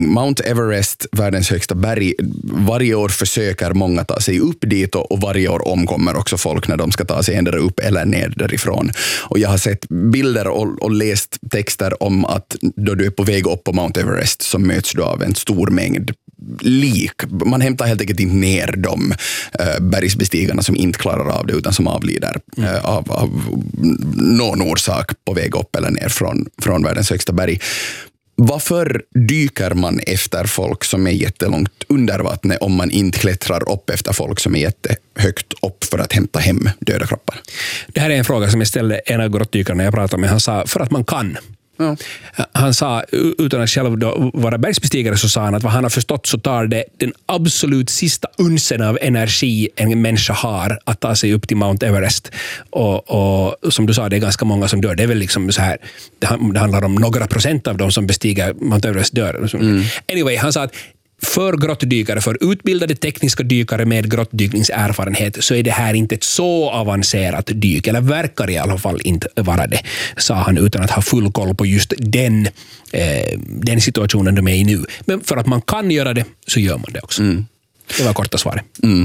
Mount Everest, världens högsta berg, varje år försöker många ta sig upp dit och varje år omkommer också folk när de ska ta sig ändå upp eller ner därifrån. Och jag har sett bilder och läst texter om att då du är på väg upp på Mount Everest så möts du av en stor mängd lik. Man hämtar helt enkelt inte ner de bergsbestigarna som inte klarar av det utan som avlider av någon orsak på väg upp eller ner från världens högsta berg. Varför dyker man efter folk som är jättelångt under vattnet om man inte klättrar upp efter folk som är jättehögt upp för att hämta hem döda kroppar? Det här är en fråga som jag ställde en av grottdykarna jag pratade med. Han sa, för att man kan. Ja. Han sa, utan att själv då vara bergsbestigare, så sa han att vad han har förstått så tar det den absolut sista unsen av energi en människa har att ta sig upp till Mount Everest. Och som du sa, det är ganska många som dör. Det är väl liksom så här, det handlar om några procent av de som bestiger Mount Everest dör. Anyway, han sa att för grottdykare, för utbildade tekniska dykare med grottdykningserfarenhet, så är det här inte ett så avancerat dyk, eller verkar i alla fall inte vara det, sa han, utan att ha full koll på just den situationen de är i nu. Men för att man kan göra det så gör man det också. Det var korta svaret.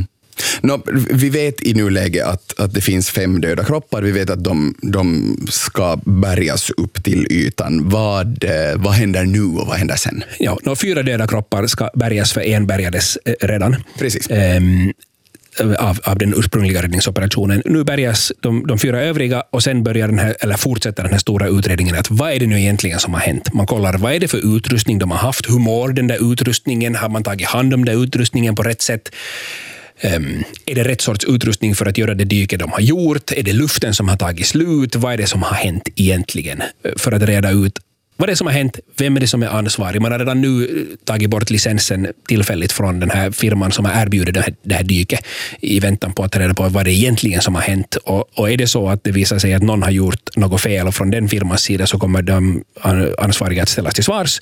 Vi vet i nuläget att det finns 5 döda kroppar. Vi vet att de ska bärgas upp till ytan. Vad händer nu och vad händer sen? Ja, 4 döda kroppar ska bärgas, för en bärgades redan. Precis. Av den ursprungliga räddningsoperationen. Nu bärgas de 4 övriga och sen fortsätter den här stora utredningen att vad är det nu egentligen som har hänt? Man kollar vad är det för utrustning de har haft, hur mår den där utrustningen, har man tagit hand om den utrustningen på rätt sätt? Är det rätt sorts utrustning för att göra det dyket de har gjort? Är det luften som har tagit slut? Vad är det som har hänt egentligen? För att reda ut vad det är som har hänt, vem är det som är ansvarig? Man har redan nu tagit bort licensen tillfälligt från den här firman som har erbjudit det här dyket i väntan på att ta reda på vad det egentligen som har hänt. Och är det så att det visar sig att någon har gjort något fel från den firmans sida, så kommer de ansvariga att ställas till svars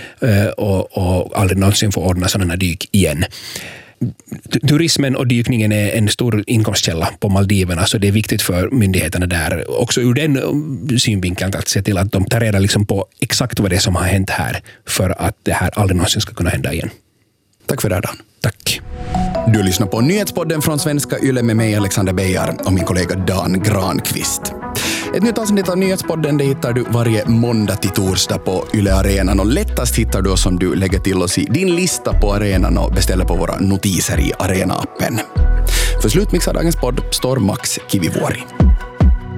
och aldrig någonsin få ordna sådana här dyk igen. Turismen och dykningen är en stor inkomstkälla på Maldiverna, så det är viktigt för myndigheterna där också ur den synvinkeln att se till att de tar reda liksom på exakt vad det är som har hänt här, för att det här aldrig någonsin ska kunna hända igen. Tack för det, Dan. Tack. Du lyssnar på Nyhetspodden från Svenska Yle med mig, Alexander Beijar, och min kollega Dan Granqvist. Ett nytt avsnitt av Nyhetspodden det hittar du varje måndag till torsdag på Yle Arenan, och lättast hittar du oss om du lägger till oss i din lista på arenan och beställer på våra notiser i Arena-appen. För slutmix av dagens podd står Max Kivivuori.